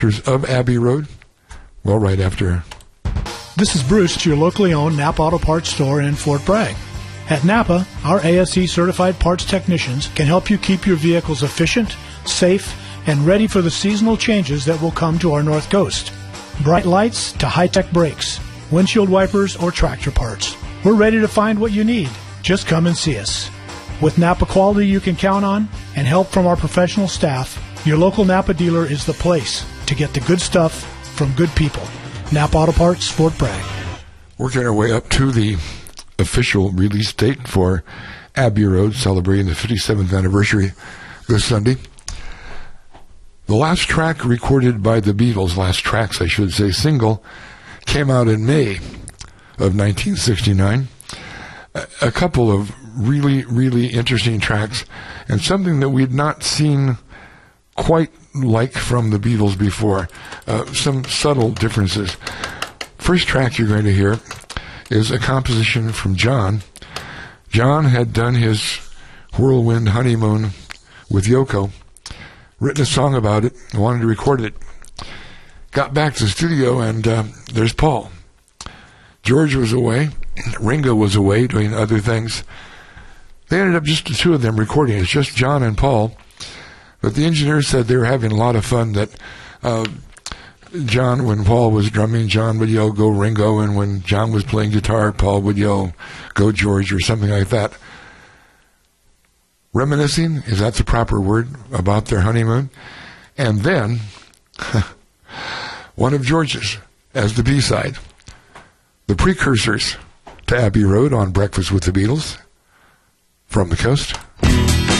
of Abbey Road? Well, right after. This is Bruce, your locally owned Napa Auto Parts store in Fort Bragg. At Napa, our ASE certified parts technicians can help you keep your vehicles efficient, safe, and ready for the seasonal changes that will come to our North Coast. Bright lights to high-tech brakes, windshield wipers, or tractor parts. We're ready to find what you need. Just come and see us. With Napa quality you can count on and help from our professional staff, your local Napa dealer is the place to get the good stuff from good people. Napa Auto Parts, Fort Bragg. Working our way up to the official release date for Abbey Road, celebrating the 57th anniversary this Sunday. The last track recorded by the Beatles, last tracks I should say, single, came out in May of 1969. A couple of really, really interesting tracks, and something that we'd not seen quite like from the Beatles before. Some subtle differences. First track you're going to hear is a composition from John. John had done his whirlwind honeymoon with Yoko, written a song about it, wanted to record it. Got back to the studio, and there's Paul. George was away. Ringo was away doing other things. They ended up just the two of them recording. It's just John and Paul. But the engineers said they were having a lot of fun, that John, when Paul was drumming, John would yell, "Go Ringo," and when John was playing guitar, Paul would yell, "Go George," or something like that. Reminiscing, is that the proper word, about their honeymoon? And then, one of George's as the B-side. The precursors to Abbey Road on Breakfast with the Beatles, From the Coast.